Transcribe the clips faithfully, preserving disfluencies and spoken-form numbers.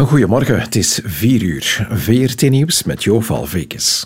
Goedemorgen, het is vier uur. V R T-nieuws met Jo Valvekes.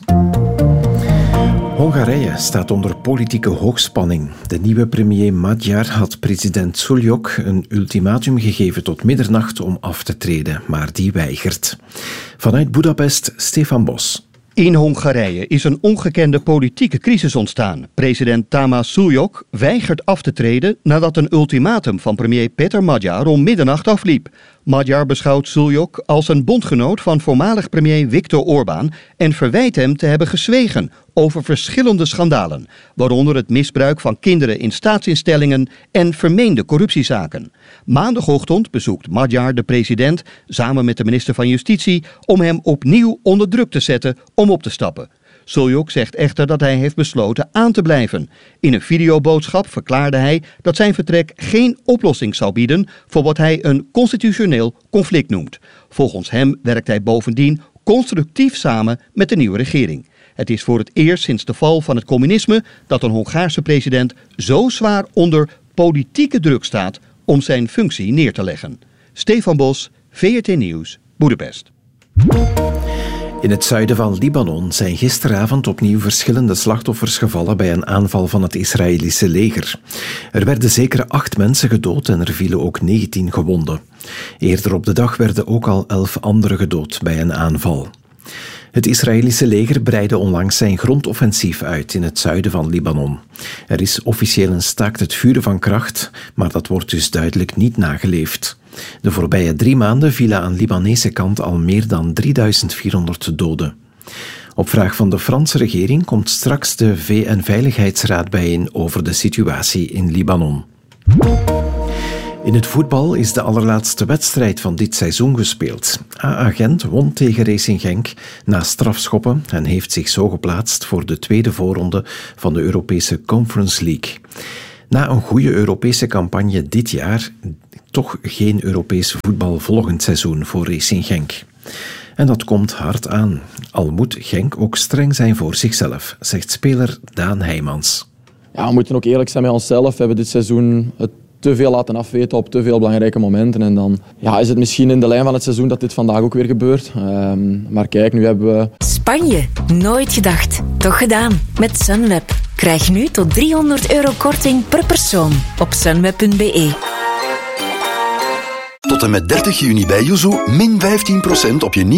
Hongarije staat onder politieke hoogspanning. De nieuwe premier Magyar had president Suljók een ultimatum gegeven tot middernacht om af te treden, maar die weigert. Vanuit Budapest, Stefan Bos. In Hongarije is een ongekende politieke crisis ontstaan. President Tamás Suljók weigert af te treden nadat een ultimatum van premier Péter Magyar om middernacht afliep. Magyar beschouwt Suljók als een bondgenoot van voormalig premier Viktor Orbán en verwijt hem te hebben gezwegen over verschillende schandalen, waaronder het misbruik van kinderen in staatsinstellingen en vermeende corruptiezaken. Maandagochtend bezoekt Magyar de president samen met de minister van Justitie om hem opnieuw onder druk te zetten om op te stappen. Suljók zegt echter dat hij heeft besloten aan te blijven. In een videoboodschap verklaarde hij dat zijn vertrek geen oplossing zal bieden voor wat hij een constitutioneel conflict noemt. Volgens hem werkt hij bovendien constructief samen met de nieuwe regering. Het is voor het eerst sinds de val van het communisme dat een Hongaarse president zo zwaar onder politieke druk staat om zijn functie neer te leggen. Stefan Bos, V R T Nieuws, Budapest. In het zuiden van Libanon zijn gisteravond opnieuw verschillende slachtoffers gevallen bij een aanval van het Israëlische leger. Er werden zeker acht mensen gedood en er vielen ook negentien gewonden. Eerder op de dag werden ook al elf anderen gedood bij een aanval. Het Israëlische leger breidde onlangs zijn grondoffensief uit in het zuiden van Libanon. Er is officieel een staakt het vuren van kracht, maar dat wordt dus duidelijk niet nageleefd. De voorbije drie maanden vielen aan Libanese kant al meer dan drieduizend vierhonderd doden. Op vraag van de Franse regering komt straks de V N-veiligheidsraad bijeen over de situatie in Libanon. In het voetbal is de allerlaatste wedstrijd van dit seizoen gespeeld. A A Gent won tegen Racing Genk na strafschoppen en heeft zich zo geplaatst voor de tweede voorronde van de Europese Conference League. Na een goede Europese campagne dit jaar, toch geen Europees voetbal volgend seizoen voor Racing Genk. En dat komt hard aan. Al moet Genk ook streng zijn voor zichzelf, zegt speler Daan Heijmans. Ja, we moeten ook eerlijk zijn met onszelf. We hebben dit seizoen het te veel laten afweten op te veel belangrijke momenten. En dan ja, is het misschien in de lijn van het seizoen dat dit vandaag ook weer gebeurt. Um, maar kijk, nu hebben we... Spanje, nooit gedacht. Toch gedaan. Met Sunweb. Krijg nu tot driehonderd euro korting per persoon op sunweb punt b e. Tot en met dertig juni bij Yuzu min vijftien procent op je nieuwe